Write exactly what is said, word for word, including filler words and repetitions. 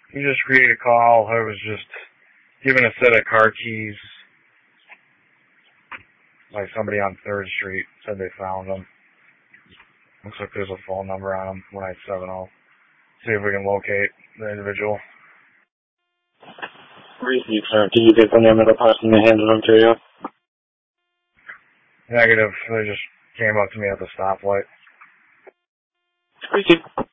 You just create a call. I was just given a set of car keys by somebody on third Street. Said they found them. Looks like there's a phone number on them. one eight seven zero. See if we can locate the individual. Receive, sir. Do you get the name of the person that handed them to you? Negative. They just came up to me at the stoplight. Receive.